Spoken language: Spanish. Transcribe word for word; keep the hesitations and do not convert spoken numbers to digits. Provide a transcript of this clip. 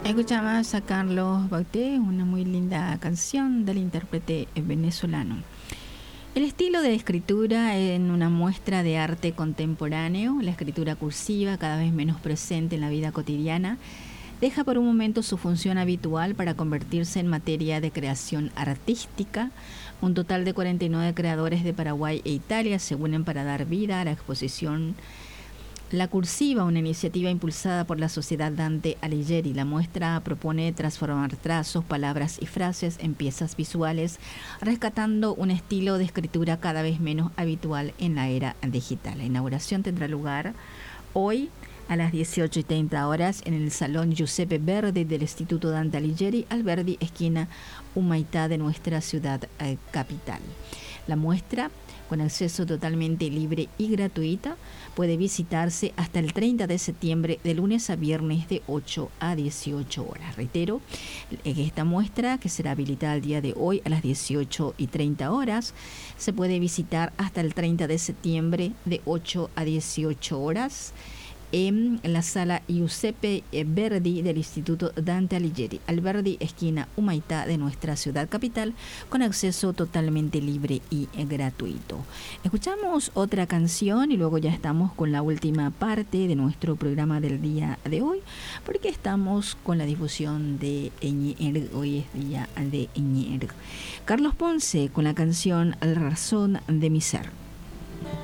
Escuchamos a Carlos Bauté, una muy linda canción del intérprete venezolano. El estilo de escritura en una muestra de arte contemporáneo, la escritura cursiva, cada vez menos presente en la vida cotidiana, deja por un momento su función habitual para convertirse en materia de creación artística. Un total de cuarenta y nueve creadores de Paraguay e Italia se unen para dar vida a la exposición La Cursiva, una iniciativa impulsada por la Sociedad Dante Alighieri. La muestra propone transformar trazos, palabras y frases en piezas visuales, rescatando un estilo de escritura cada vez menos habitual en la era digital. La inauguración tendrá lugar hoy a las dieciocho y treinta horas en el Salón Giuseppe Verdi del Instituto Dante Alighieri, Alberdi, esquina Humaitá de nuestra ciudad eh, capital. La muestra, con acceso totalmente libre y gratuita, puede visitarse hasta el treinta de septiembre, de lunes a viernes, de ocho a dieciocho horas. Reitero, esta muestra, que será habilitada el día de hoy a las dieciocho y treinta horas, se puede visitar hasta el treinta de septiembre, de ocho a dieciocho horas, en la sala Giuseppe Verdi del Instituto Dante Alighieri, Alberdi, esquina Humaitá de nuestra ciudad capital, con acceso totalmente libre y gratuito. Escuchamos otra canción y luego ya estamos con la última parte de nuestro programa del día de hoy, porque estamos con la difusión de Eñer. Hoy es día de Eñer. Carlos Ponce con la canción La razón de mi ser.